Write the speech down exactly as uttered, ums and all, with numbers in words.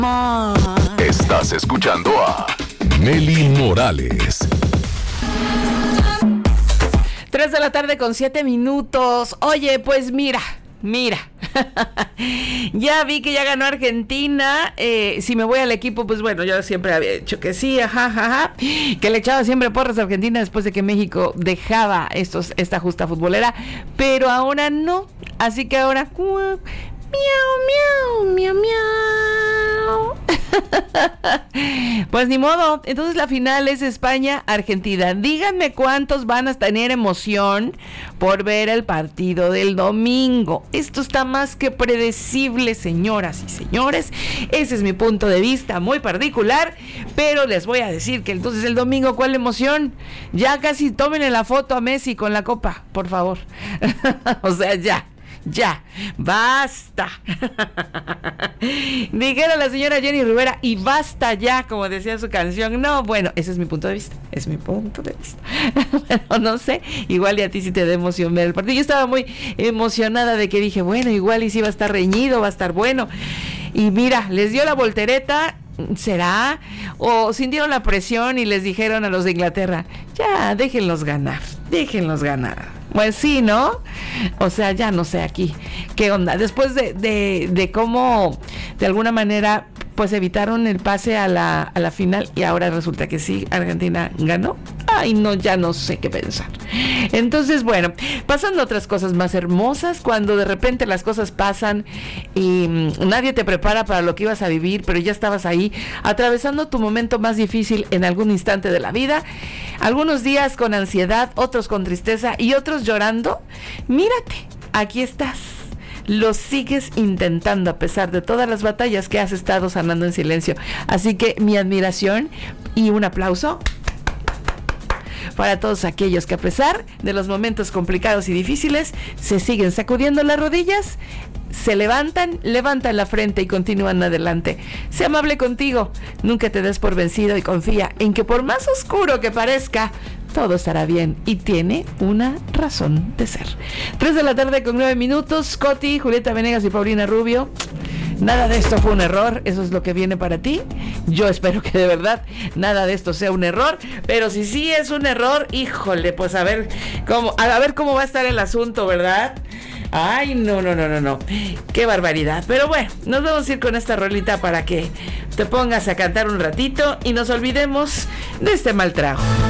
Estás escuchando a Meli Morales. Tres de la tarde con siete minutos. Oye, pues mira, mira. Ya vi que ya ganó Argentina. Eh, si me voy al equipo, pues bueno, yo siempre había dicho que sí, ajá, ajá, ajá, que le echaba siempre porras a Argentina después de que México dejaba estos, esta justa futbolera, pero ahora no. Así que ahora, uh, miau, miau, miau, miau. Pues ni modo. Entonces la final es España-Argentina. Díganme cuántos van a tener emoción por ver el partido del domingo. Esto está más que predecible, señoras y señores. Ese es mi punto de vista muy particular, pero les voy a decir que entonces el domingo, ¿cuál emoción? Ya casi tómenle la foto a Messi con la copa, por favor. O sea, ya. Ya, basta. Dijera la señora Jenny Rivera, y basta ya, como decía su canción. No, bueno, ese es mi punto de vista. Es mi punto de vista. Bueno, no sé, igual y a ti sí te da emoción ver el partido. Yo estaba muy emocionada de que dije, bueno, igual y sí va a estar reñido, va a estar bueno. Y mira, les dio la voltereta. ¿Será? ¿O sintieron la presión y les dijeron a los de Inglaterra, ya, déjenlos ganar, déjenlos ganar? Pues sí, ¿no? O sea, ya no sé aquí qué onda. Después de, de, de cómo, de alguna manera, pues evitaron el pase a la, a la final, y ahora resulta que sí, Argentina ganó. Ay, no, ya no sé qué pensar. Entonces, bueno, pasando a otras cosas más hermosas, cuando de repente las cosas pasan y mmm, nadie te prepara para lo que ibas a vivir, pero ya estabas ahí, atravesando tu momento más difícil en algún instante de la vida, algunos días con ansiedad, otros con tristeza y otros llorando. Mírate, aquí estás. Lo sigues intentando a pesar de todas las batallas que has estado sanando en silencio. Así que mi admiración y un aplauso para todos aquellos que a pesar de los momentos complicados y difíciles se siguen sacudiendo las rodillas, se levantan, levantan la frente y continúan adelante. Sé amable contigo, nunca te des por vencido y confía en que por más oscuro que parezca, todo estará bien y tiene una razón de ser. Tres de la tarde con nueve minutos. Coti, Julieta Venegas y Paulina Rubio. Nada de esto fue un error, eso es lo que viene para ti. Yo espero que de verdad nada de esto sea un error, pero si sí es un error, híjole, pues a ver cómo, a ver cómo va a estar el asunto, ¿verdad? Ay, no, no, no, no, no. Qué barbaridad. Pero bueno, nos vamos a ir con esta rolita para que te pongas a cantar un ratito y nos olvidemos de este mal trago.